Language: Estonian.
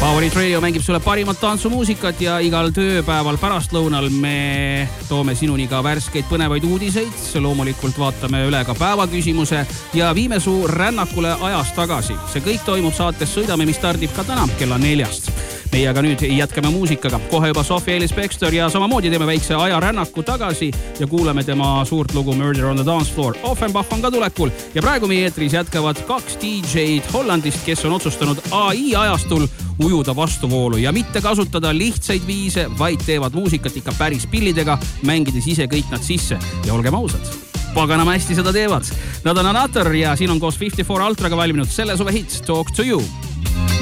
Favorit Radio mängib sulle parimat tantsumuusikat ja igal tööpäeval pärastlõunal me toome sinuni ka värskeid põnevaid uudiseid. Loomulikult vaatame üle ka päevaküsimuse ja viime su rännakule ajas tagasi. See kõik toimub saates Sõidame, mis stardib ka täna kella 4. Meie aga nüüd jätkame muusikaga. Kohe juba Sophie Ellis-Bextor ja samamoodi teeme väikse ajarännaku tagasi ja kuuleme tema suurt lugu Murder on the Dance Floor. Offenbach on ka tulekul ja praegu meie eetris jätkavad 2 DJ-d Hollandist, kes on otsustanud AI ajastul ujuda vastuvoolu ja mitte kasutada lihtsaid viise, vaid teevad muusikat ikka päris pillidega, mängides ise kõik nad sisse. Ja olgem ausad, paganama hästi seda teevad. Nad on Anator ja siin on koos 54 Ultraga valminud selle suve hits Talk to You.